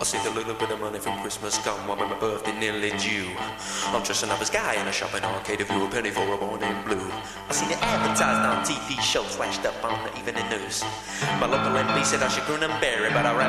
I saved a little bit of money from Christmas come while my birthday nearly due. I'm dressing up as Guy in a shopping arcade if you a penny for a morning blue. I seen it advertised on TV shows, flashed up on the evening news. My local MP said I should grin and bear it, but I